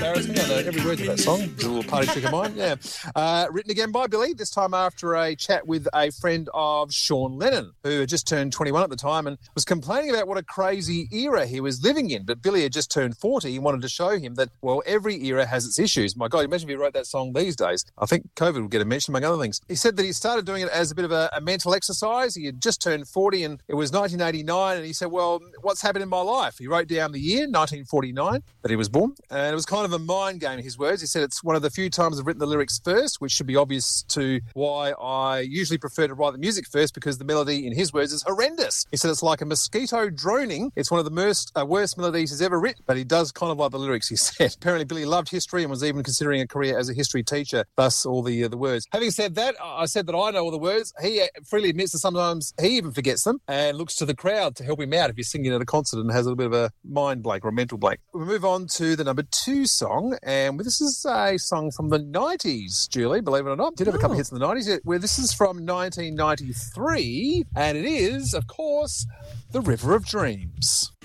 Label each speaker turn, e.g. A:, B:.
A: embarrassing. I know every word of that song. It's a little party trick of mine. Yeah. Written again by Billy, this time after a chat with a friend of Sean Lennon, who had just turned 21 at the time and was complaining about what a crazy era he was living in. But Billy had just turned 40 and wanted to show him that, well, every era has its issues. My God, imagine if he wrote that song these days. I think COVID would get a mention among other things. He said that he started doing it as a bit of a mental exercise. He had just turned 40 and it was 1989, and he said, well, what's happened in my life? He wrote down the year, 1949, that he was born, and it was kind of a mind game, his words. He said it's one of the few times I've written the lyrics first, which should be obvious to why I usually prefer to write the music first, because the melody, in his words, is horrendous. He said it's like a mosquito droning. It's one of the worst melodies he's ever written, but he does kind of like the lyrics, he said. Apparently, Billy loved history and was even considering a career as a history teacher, thus all the words. Having said that, I said that I know all the words. He freely admits that sometimes he even forgets them and looks to the crowd to help him out if he's singing at a concert and has a little bit of a mind blank or a mental blank. We move on to the number 2 song, and this is a song from the 90s, Julie, believe it or not. Did have a couple of hits in the 90s, where this is from 1993, and it is, of course, The River of Dreams.